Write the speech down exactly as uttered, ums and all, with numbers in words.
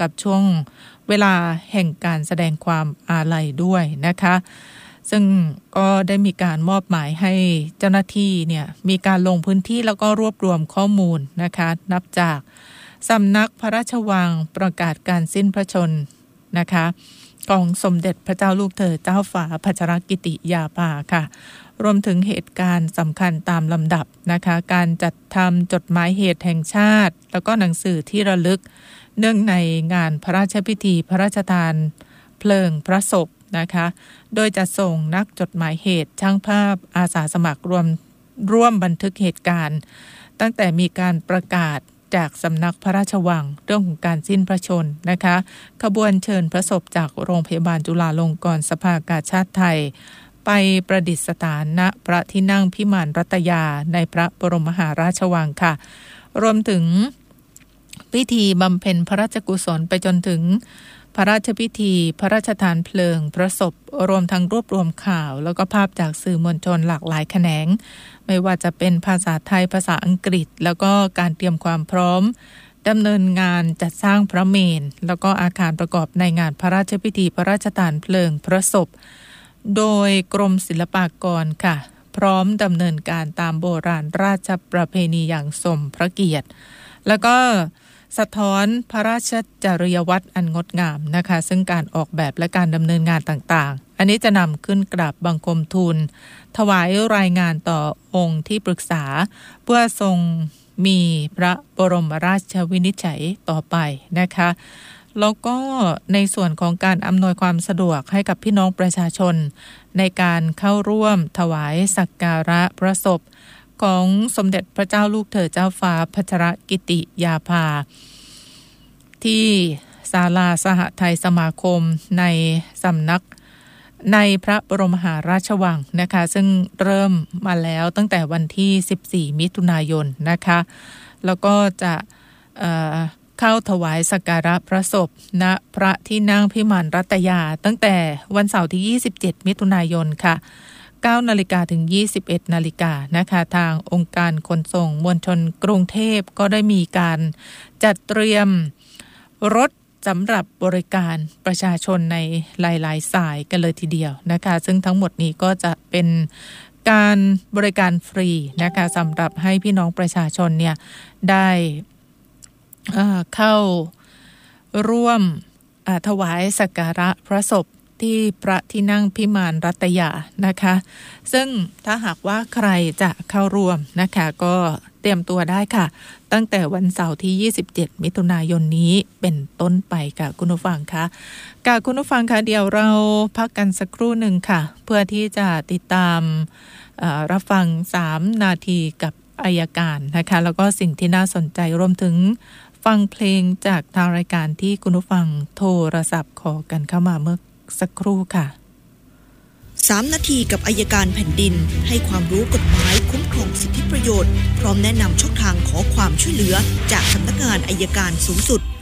กับช่วงเวลาแห่งการแสดงความอาลัยด้วยนะคะซึ่งก็ได้มีการมอบหมายให้เจ้าหน้าที่เนี่ยมีการลงพื้นที่แล้วก็รวบรวมข้อมูลนะคะนับจากสำนักพระราชวังประกาศการสิ้นพระชนม์นะคะของสมเด็จพระเจ้าลูกเธอเจ้าฟ้าพัชรกิติยาภาค่ะรวมถึงเหตุการณ์สำคัญตามลำดับนะคะการจัดทำจดหมายเหตุแห่งชาติแล้วก็หนังสือที่ระลึกเนื่องในงานพระราชพิธีพระราชทานเพลิงพระศพนะคะโดยจะส่งนักจดหมายเหตุช่างภาพอาสาสมัครรวมร่วมบันทึกเหตุการณ์ตั้งแต่มีการประกาศจากสำนักพระราชวังเรื่องของการสิ้นพระชนม์นะคะขบวนเชิญพระศพจากโรงพยาบาลจุฬาลงกรณ์สภากาชาดไทยไปประดิษฐานณพระที่นั่งพิมานรัตยาในพระบรมมหาราชวังค่ะรวมถึงพิธีบำเพ็ญพระราชกุศลไปจนถึงพระราชพิธีพระราชทานเพลิงพระศพรวมทั้งรวบรวมข่าวแล้วก็ภาพจากสื่อมวลชนหลากหลายแขนงไม่ว่าจะเป็นภาษาไทยภาษาอังกฤษแล้วก็การเตรียมความพร้อมดำเนินงานจัดสร้างพระเมรุแล้วก็อาคารประกอบในงานพระราชพิธีพระราชทานเพลิงพระศพโดยกรมศิลปากรค่ะพร้อมดำเนินการตามโบราณราชประเพณีอย่างสมพระเกียรติแล้วก็สะท้อนพระราชจริยวัตรอันงดงามนะคะซึ่งการออกแบบและการดำเนินงานต่างๆอันนี้จะนำขึ้นกราบบังคมทูลถวายรายงานต่อองค์ที่ปรึกษาเพื่อทรงมีพระบรมราชวินิจฉัยต่อไปนะคะแล้วก็ในส่วนของการอำนวยความสะดวกให้กับพี่น้องประชาชนในการเข้าร่วมถวายสักการะพระศพของสมเด็จพระเจ้าลูกเธอเจ้าฟ้าพัชรกิติยาภาที่ศาลาสหไทยสมาคมในสำนักในพระบรมมหาราชวังนะคะซึ่งเริ่มมาแล้วตั้งแต่วันที่สิบสี่มิถุนายนนะคะแล้วก็จะเอ่อเข้าถวายสักการะพระศพณพระที่นั่งพิมานรัตยาตั้งแต่วันเสาร์ที่ยี่สิบเจ็ดมิถุนายนค่ะเก้านาฬิกาถึงยี่สิบเอ็ดนาฬิกานะคะทางองค์การขนส่งมวลชนกรุงเทพก็ได้มีการจัดเตรียมรถสำหรับบริการประชาชนในหลายๆสายกันเลยทีเดียวนะคะซึ่งทั้งหมดนี้ก็จะเป็นการบริการฟรีนะคะสำหรับให้พี่น้องประชาชนเนี่ยได้เข้าร่วมถวายสักการะพระศพที่พระที่นั่งพิมานรัตยานะคะซึ่งถ้าหากว่าใครจะเข้าร่วมนะคะก็เตรียมตัวได้ค่ะตั้งแต่วันเสาร์ที่ยี่สิบเจ็ดมิถุนายนนี้เป็นต้นไปค่ะคุณผู้ฟังคะค่ะคุณผู้ฟังคะเดี๋ยวเราพักกันสักครู่หนึ่งค่ะเพื่อที่จะติดตามรับฟังสามนาทีกับอัยการนะคะแล้วก็สิ่งที่น่าสนใจรวมถึงฟังเพลงจากทางรายการที่คุณผู้ฟังโทรศัพท์ขอกันเข้ามาเมื่อสักครู่ค่ะสามนาทีกับอัยการแผ่นดินให้ความรู้กฎหมายคุ้มครองสิทธิประโยชน์พร้อมแนะนำช่องทางขอความช่วยเหลือจากสำนักงานอัยการสูงสุด